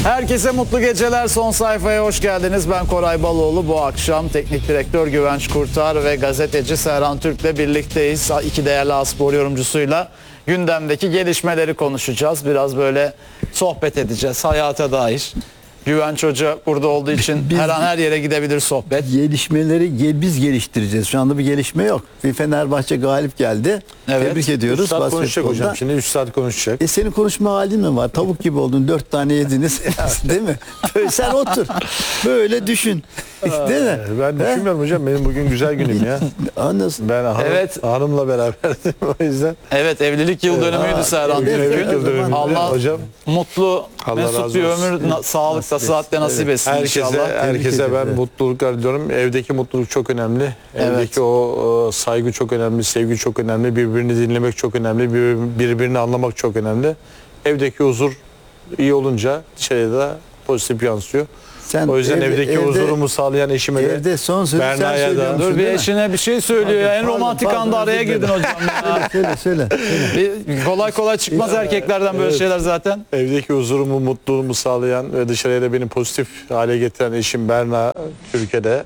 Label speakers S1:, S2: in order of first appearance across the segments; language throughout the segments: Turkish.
S1: Herkese mutlu geceler. Son sayfaya hoş geldiniz. Ben Koray Baloğlu. Bu akşam teknik direktör Güvenç Kurtar ve gazeteci Serhan Türk'le birlikteyiz. İki değerli A-Spor yorumcusuyla gündemdeki gelişmeleri konuşacağız. Biraz böyle sohbet edeceğiz hayata dair. Güvenç Hoca burada olduğu için her an her yere gidebilir sohbet.
S2: Gelişmeleri biz geliştireceğiz. Şu anda bir gelişme yok. Bir Fenerbahçe galip geldi.
S1: Evet.
S2: Tebrik ediyoruz.
S3: 3 saat konuşacak
S2: Basketbolda.
S3: hocam. Şimdi 3 saat konuşacak.
S2: Senin konuşma halin mi var? Tavuk gibi oldun. 4 tane yediniz. Değil mi? Böyle sen otur. Böyle düşün. Değil mi?
S3: Ben düşünmüyorum hocam. Benim bugün güzel günüm ya.
S2: Anlasın.
S3: Ben hanımla beraberdim o yüzden.
S1: Evet, evlilik yıl dönümüydü Serhan
S3: Evlilik
S1: Türk'ün.
S3: yıl dönümü.
S1: Allah
S3: Hocam.
S1: mutlu,
S3: Allah
S1: mesut
S3: razı
S1: bir
S3: olsun.
S1: ömür, sağlıkla, sıhhatle nasip etsin inşallah.
S3: Herkese ben
S2: ediyorum.
S3: mutluluklar diliyorum. Evdeki mutluluk çok önemli. Evdeki o saygı çok önemli, sevgi çok önemli. Birbirini dinlemek çok önemli. Birbirini anlamak çok önemli. Evdeki huzur iyi olunca dışarıda da pozitif yansıyor.
S2: Sen
S3: O yüzden evdeki huzurumu sağlayan eşime de
S2: evde son sözü sen
S3: Berna'ya da-
S2: söylüyorsun.
S1: Dur bir
S2: değil mi?
S1: eşine bir şey söylüyor ya. En
S2: Pardon,
S1: romantik
S2: pardon,
S1: anda araya
S2: özür
S1: girdin
S2: dilerim.
S1: hocam ya.
S2: Söyle.
S1: Kolay kolay çıkmaz erkeklerden böyle şeyler zaten.
S3: Evdeki huzurumu, mutluluğumu sağlayan ve dışarıya da beni pozitif hale getiren eşim Berna Türkiye'de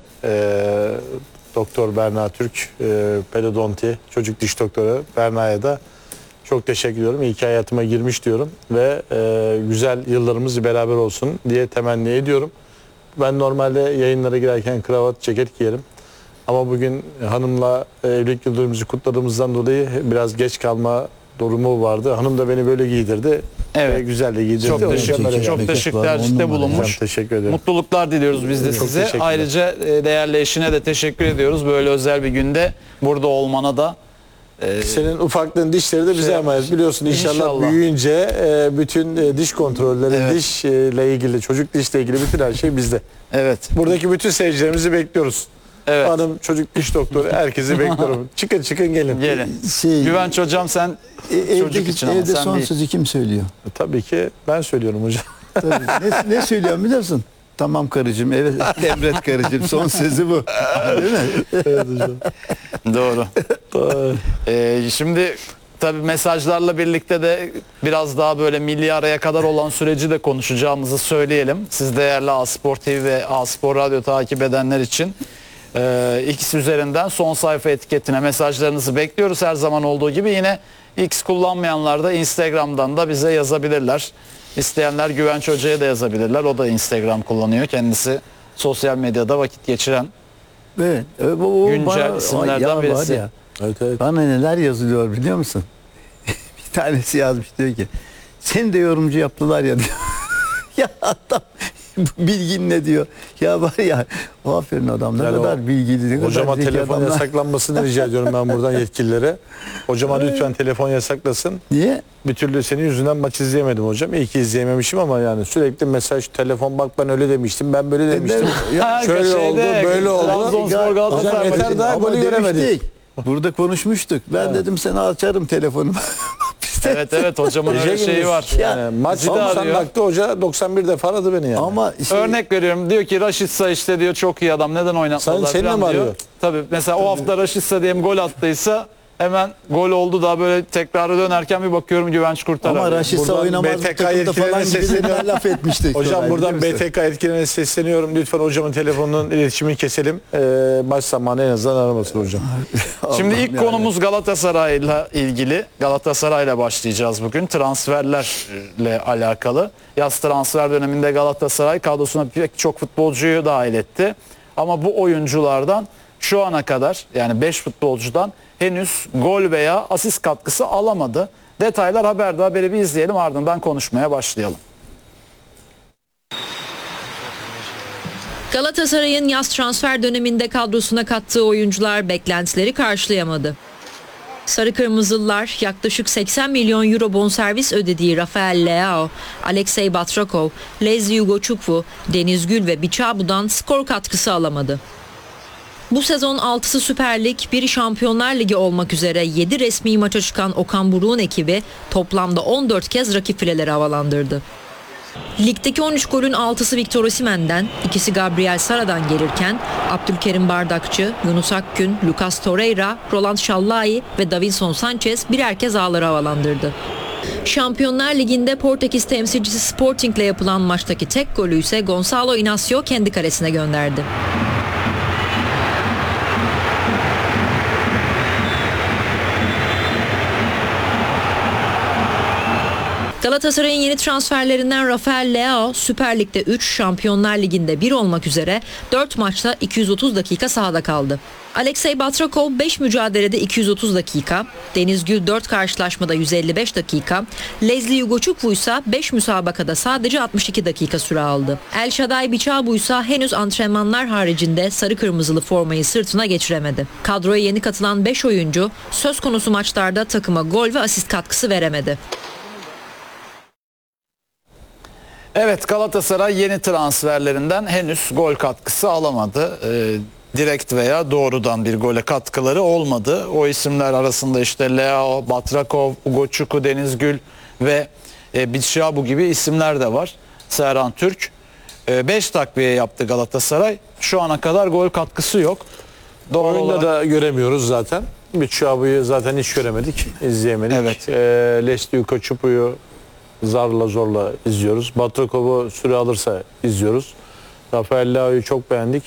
S3: Doktor Berna Türk, pedodonti, çocuk diş doktoru Berna'ya da çok teşekkür ediyorum. İyi ki hayatıma girmiş diyorum ve güzel yıllarımız beraber olsun diye temenni ediyorum. Ben normalde yayınlara girerken kravat, ceket giyerim. Ama bugün hanımla evlilik yıl dönümümüzü kutladığımızdan dolayı biraz geç kalma durumu vardı. Hanım da beni böyle giydirdi.
S1: Evet.
S3: Güzel de giydirdi.
S1: Çok
S3: O
S1: teşekkür
S3: yüzden
S1: ederim. Çok
S2: Mektup
S1: teşekkür
S2: var, on
S1: tercihte
S2: numara.
S1: bulunmuş.
S3: Hocam teşekkür ederim.
S1: Mutluluklar diliyoruz biz de
S3: Çok
S1: size.
S3: teşekkürler.
S1: Ayrıca değerli eşine de teşekkür ediyoruz. Böyle özel bir günde burada olmana da.
S3: Senin ufaklığın dişleri de bize emanet. Biliyorsun inşallah büyüyünce bütün diş kontrolleri,
S1: Evet.
S3: dişle ilgili, çocuk dişle ilgili bütün her şey bizde.
S1: Evet.
S3: Buradaki bütün seyircilerimizi bekliyoruz.
S1: Evet.
S3: Hanım, çocuk diş doktoru, herkesi bekliyorum. Çıkın gelin.
S1: Gelin.
S2: Şey,
S1: Güvenç hocam sen çocuk için ama
S2: evde
S1: sen
S2: son
S1: değil.
S2: sözü kim söylüyor?
S3: Tabii ki ben söylüyorum hocam.
S2: Tabii. Ne söylüyorum biliyor musun? Tamam karıcığım, evet emret karıcığım. Son sözü bu. Değil mi?
S3: Evet hocam.
S1: Doğru. Şimdi tabii mesajlarla birlikte de biraz daha böyle milli araya kadar olan süreci de konuşacağımızı söyleyelim. Siz değerli A-Spor TV ve A-Spor Radyo takip edenler için X üzerinden son sayfa etiketine mesajlarınızı bekliyoruz. Her zaman olduğu gibi yine X kullanmayanlar da Instagram'dan da bize yazabilirler. İsteyenler Güvenç Hoca'ya da yazabilirler. O da Instagram kullanıyor. Kendisi sosyal medyada vakit geçiren
S2: Evet.
S1: güncel isimlerden birisi.
S2: Ya,
S3: Evet.
S2: bana neler yazılıyor biliyor musun? Bir tanesi yazmış diyor ki seni de yorumcu yaptılar ya diyor. Ya adam bilgin ne diyor. Ya var ya aferin adam ne
S3: Yani
S2: kadar bilgili. Ne kadar
S3: Hocama
S2: zeki
S3: telefon
S2: adamlar.
S3: yasaklanmasını rica ediyorum ben buradan yetkililere. Hocama lütfen telefon yasaklasın.
S2: Niye?
S3: Bir türlü senin yüzünden maç izleyemedim hocam. İyi ki izleyememişim ama yani sürekli mesaj, telefon bak ben öyle demiştim, ben böyle demiştim.
S2: Ya,
S3: Şöyle oldu, böyle oldu.
S1: Trabzonspor Galatasaray
S3: Hocam yeter
S1: maçı.
S3: daha
S2: ama
S3: golü göremedik.
S2: demiştik. Burada konuşmuştuk. Ben dedim sana açarım telefonumu.
S1: Evet hocamın öyle şeyi var.
S3: Yani maç
S1: Bizi de
S3: 90
S1: arıyor.
S3: dakika hoca 91 defa aradı beni yani.
S2: Ama
S1: Örnek veriyorum, diyor ki Raşitsa işte diyor çok iyi adam, neden oynatmadılar
S3: Seninle
S1: falan
S3: mi
S1: diyor.
S3: arıyor?
S1: Tabii mesela o hafta Raşitsa diyelim gol attıysa hemen gol oldu, daha böyle tekrara dönerken bir bakıyorum Güvenç Kurtar
S2: ama
S1: arıyor.
S2: Raşitsa
S3: Buradan
S2: oynamaz bu
S3: BTK
S2: takımda
S3: yetkililerine
S2: falan gibilerinden laf etmiştik.
S3: Hocam
S2: Kolay,
S3: buradan
S2: biliyor musun?
S3: BTK etkilerine sesleniyorum. Lütfen hocamın telefonunun iletişimini keselim. Maç zamanı en azından aramasın hocam.
S1: Şimdi
S2: Allah'ım
S1: ilk
S2: yani.
S1: konumuz Galatasaray'la ilgili. Galatasaray'la başlayacağız bugün. Transferlerle alakalı. Yaz transfer döneminde Galatasaray kadrosuna pek çok futbolcuyu dahil etti. Ama bu oyunculardan şu ana kadar, yani 5 futbolcudan henüz gol veya asist katkısı alamadı. Detaylar haberi bir izleyelim, ardından konuşmaya başlayalım.
S4: Galatasaray'ın yaz transfer döneminde kadrosuna kattığı oyuncular beklentileri karşılayamadı. Sarı Kırmızılılar yaklaşık 80 milyon euro bonservis ödediği Rafael Leao, Alexey Batrakov, Lezi Ugochukwu, Deniz Gül ve Biçabu'dan skor katkısı alamadı. Bu sezon 6'sı Süper Lig, biri Şampiyonlar Ligi olmak üzere 7 resmi maça çıkan Okan Buruk'un ekibi toplamda 14 kez rakip fileleri havalandırdı. Ligdeki 13 golün 6'sı Victor Osimhen'den, ikisi Gabriel Sara'dan gelirken Abdülkerim Bardakçı, Yunus Akgün, Lucas Torreira, Roland Şallai ve Davinson Sanchez birer kez ağları havalandırdı. Şampiyonlar Ligi'nde Portekiz temsilcisi Sporting'le yapılan maçtaki tek golü ise Gonçalo Inácio kendi kalesine gönderdi. Galatasaray'ın yeni transferlerinden Rafael Leao, Süper Lig'de 3, Şampiyonlar Ligi'nde 1 olmak üzere 4 maçta 230 dakika sahada kaldı. Alexey Batrakov 5 mücadelede 230 dakika, Deniz Gül 4 karşılaşmada 155 dakika, Leslie Ugochukwu ise 5 müsabakada sadece 62 dakika süre aldı. El Shaddai Bichabu ise henüz antrenmanlar haricinde sarı kırmızılı formayı sırtına geçiremedi. Kadroya yeni katılan 5 oyuncu söz konusu maçlarda takıma gol ve asist katkısı veremedi.
S1: Evet, Galatasaray yeni transferlerinden henüz gol katkısı alamadı. Direkt veya doğrudan bir gole katkıları olmadı. O isimler arasında işte Leao, Batrakov, Ugochukwu, Deniz Gül ve Bichabu gibi isimler de var. Serhan Türk 5 takviye yaptı Galatasaray. Şu ana kadar gol katkısı yok. Doğal
S3: Oyunda
S1: olarak
S3: da göremiyoruz zaten. Bichabu'yu zaten hiç göremedik, izleyemedik.
S1: Evet.
S3: Leslie Ugochukwu zarla zorla izliyoruz. Batrakov'u süre alırsa izliyoruz. Rafael Leao'yu çok beğendik.